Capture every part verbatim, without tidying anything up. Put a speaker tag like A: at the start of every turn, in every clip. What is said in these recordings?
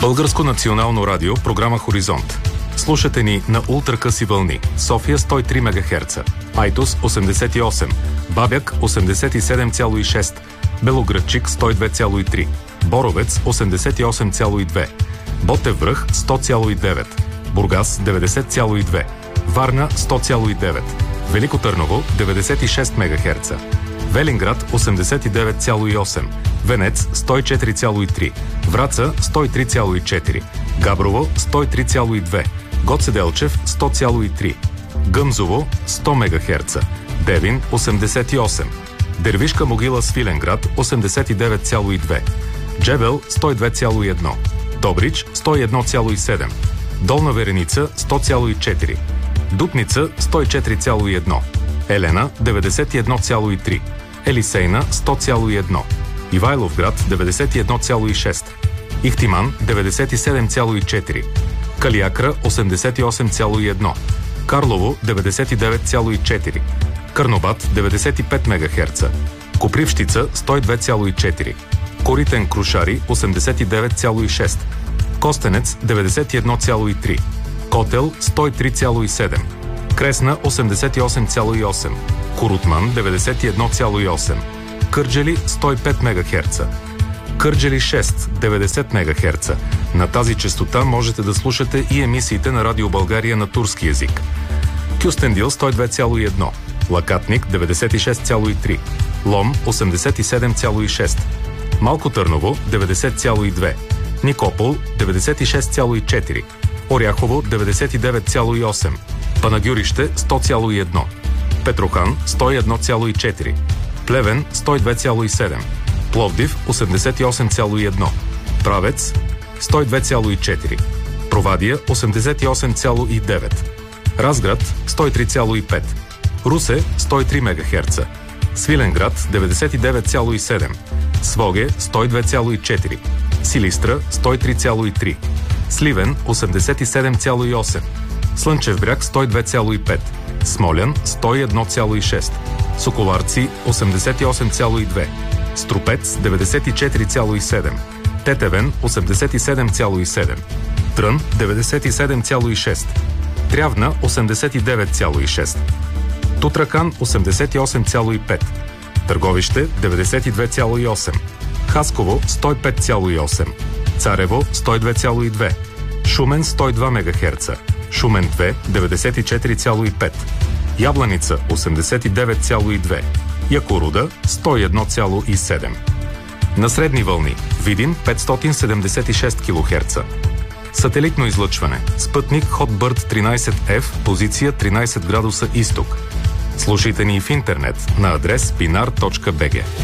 A: Българско национално радио, програма Хоризонт. Слушате ни на ултракъси вълни. София сто и три мегахерца, Айтос осемдесет и осем, Бабяк осемдесет и седем цяло и шест, Белоградчик сто и две цяло и три, Боровец осемдесет и осем цяло и две, Ботев връх сто цяло и девет, Бургас деветдесет цяло и две, Варна сто цяло и девет, Велико Търново деветдесет и шест мегахерца, Велинград осемдесет и девет цяло и осем, Венец сто и четири цяло и три, Враца сто и три цяло и четири, Габрово сто и три цяло и две, Гоце Делчев сто цяло и три, Гъмзово сто мегахерца, Девин осемдесет и осем, Дервишка могила Свиленград осемдесет и девет цяло и две, Джебел сто и две цяло и едно, Добрич сто и едно цяло и седем, Долна Вереница сто цяло и четири, Дупница сто и четири цяло и едно, Елена деветдесет и едно цяло и три, Елисейна сто цяло и едно, Ивайловград деветдесет и едно цяло и шест, Ихтиман деветдесет и седем цяло и четири, Калиакра осемдесет и осем цяло и едно, Карлово деветдесет и девет цяло и четири, Карнобат деветдесет и пет мегахерца, Копривщица сто и две цяло и четири, Коритен Крушари осемдесет и девет цяло и шест, Костенец деветдесет и едно цяло и три, Котел сто и три цяло и седем, Кресна осемдесет и осем цяло и осем, Корутман деветдесет и едно цяло и осем, Кърджали сто и пет мегахерца, Кърджали шест деветдесет мегахерца. На тази честота можете да слушате и емисиите на Радио България на турски език. Кюстендил сто и две цяло и едно, Лакатник деветдесет и шест цяло и три, Лом осемдесет и седем цяло и шест, Малко Търново деветдесет цяло и две, Никопол деветдесет и шест цяло и четири, Оряхово деветдесет и девет цяло и осем, Панагюрище сто цяло и едно, Петрохан сто и едно цяло и четири, Плевен сто и две цяло и седем, Пловдив осемдесет и осем цяло и едно, Правец сто и две цяло и четири, Провадия осемдесет и осем цяло и девет, Разград сто и три цяло и пет, Русе сто и три мегахерца, Свиленград деветдесет и девет цяло и седем, Своге сто и две цяло и четири, Силистра сто и три цяло и три, Сливен осемдесет и седем цяло и осем, Слънчев бряг сто и две цяло и пет, Смолян сто и едно цяло и шест, Соколарци осемдесет и осем цяло и две, Струпец деветдесет и четири цяло и седем, Тетевен осемдесет и седем цяло и седем, Трън деветдесет и седем цяло и шест, Трявна осемдесет и девет цяло и шест, Тутракан осемдесет и осем цяло и пет, Търговище деветдесет и две цяло и осем, Хасково сто и пет цяло и осем, Царево сто и две цяло и две, Шумен сто и два мегахерца, Шумен две деветдесет и четири цяло и пет, Ябланица осемдесет и девет цяло и две, Якоруда сто и едно цяло и седем. На средни вълни Видин петстотин седемдесет и шест килохерца. Сателитно излъчване. Спътник Hotbird тринайсет еф, позиция тринайсет градуса изток. Слушайте ни в интернет на адрес биnar точка би джи.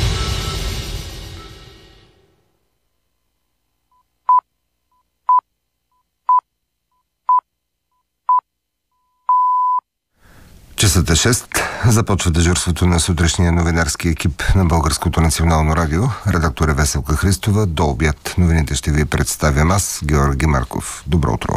B: Часът е шест. Започва дежурството на сутрешния новинарски екип на Българското национално радио. Редактор е Веселка Христова. До обяд новините ще ви представям аз, Георги Марков. Добро утро!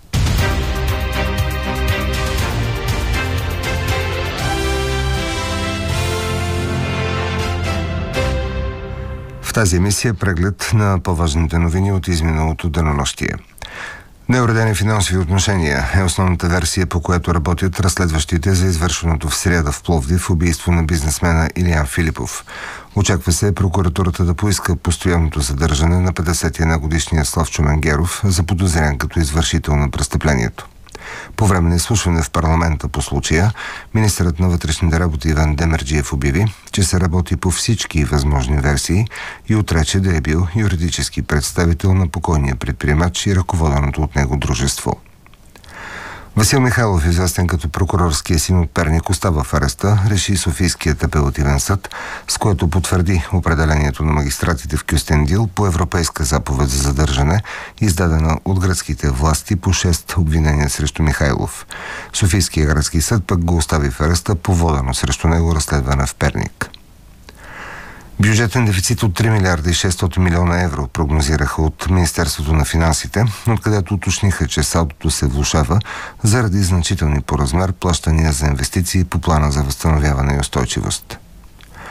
B: В тази емисия преглед на по-важните новини от изминалото денонощие. Неуредени финансови отношения е основната версия, по която работят разследващите за извършеното в сряда в Пловдив убийство на бизнесмена Илиян Филипов. Очаква се прокуратурата да поиска постоянното задържане на петдесет и една годишния Славчо Менгеров, заподозрян като извършител на престъплението. По време на изслушване в парламента по случая, министърът на вътрешните работи Иван Демерджиев обяви, че се работи по всички възможни версии и отрече да е бил юридически представител на покойния предприемач и ръководеното от него дружество. Васил Михайлов, известен като прокурорския син от Перник, остава в ареста, реши Софийският апелативен съд, с което потвърди определението на магистратите в Кюстендил по европейска заповед за задържане, издадена от гръцките власти по шест обвинения срещу Михайлов. Софийският градски съд пък го остави в ареста по водено срещу него разследване в Перник. Бюджетен дефицит от три милиарда и шестстотин милиона евро прогнозираха от Министерството на финансите, откъдето уточниха, че салдото се влошава заради значителни по размер плащания за инвестиции по плана за възстановяване и устойчивост.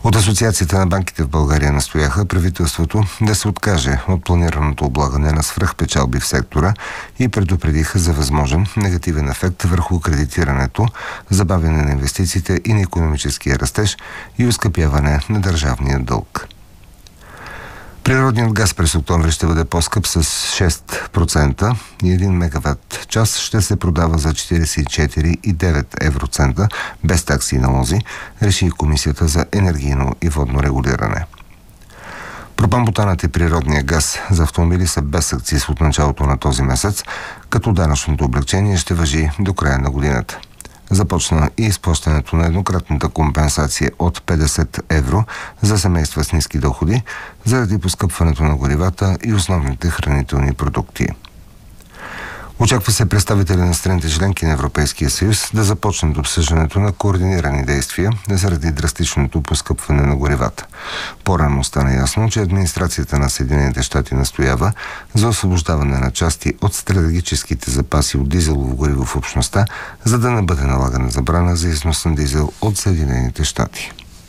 B: От Асоциацията на банките в България настояха правителството да се откаже от планираното облагане на свръхпечалби в сектора и предупредиха за възможен негативен ефект върху кредитирането, забавяне на инвестициите и на икономическия растеж и оскъпяване на държавния дълг. Природният газ през октомври ще бъде по-скъп с шест процента и един мегаватт час ще се продава за четиридесет и четири цяло и девет евроцента без такси и налози, реши Комисията за енергийно и водно регулиране. Пропан-бутанът и природния газ за автомобили са без акциз от началото на този месец, като данъчното облекчение ще важи до края на годината. Започна и изплащането на еднократната компенсация от петдесет евро за семейства с ниски доходи заради поскъпването на горивата и основните хранителни продукти. Очаква се представители на страните членки на Европейския съюз да започнат обсъждането на координирани действия заради драстичното поскъпване на горивата. По-рано стана ясно, че администрацията на Съединените щати настоява за освобождаване на части от стратегическите запаси от дизелово гориво в общността, за да не бъде налагана забрана за износ на дизел от Съединените щати.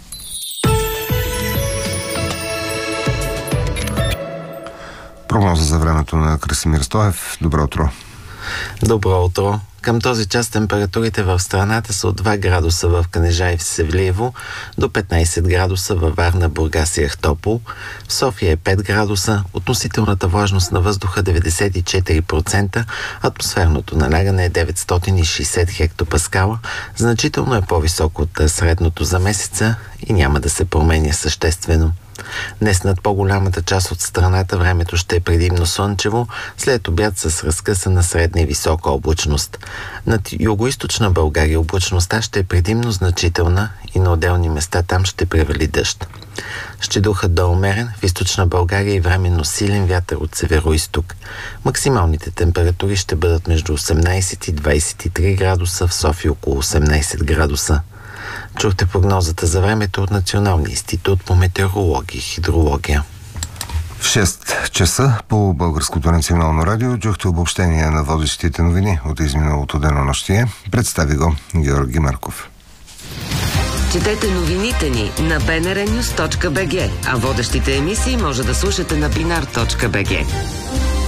B: Прогноза за времето на Красимир Стоев. Добро утро.
C: Добро утро. Към този час температурите в страната са от два градуса в Кнежа и в Севлиево до петнайсет градуса във Варна, Бургас и Ахтопол. В София е пет градуса, относителната влажност на въздуха деветдесет и четири процента, атмосферното налягане е деветстотин и шейсет хектопаскала, значително е по-високо от средното за месеца и няма да се променя съществено. Днес над по-голямата част от страната времето ще е предимно слънчево, след обяд с разкъсана средна и висока облачност. Над югоизточна България облачността ще е предимно значителна и на отделни места там ще превали дъжд. Ще духат до умерен, в източна България и временно силен вятър от северо-изток. Максималните температури ще бъдат между осемнайсет и двайсет и три градуса, в София около осемнайсет градуса. Чухте прогнозата за времето от Националния институт по метеорология и хидрология.
B: В шест часа по Българското национално радио чухте обобщение на водещите новини от изминалото денонощие. Представи го Георги Марков.
D: Четете новините ни на би ен ар нюз точка би джи, а водещите емисии може да слушате на бинар точка би джи.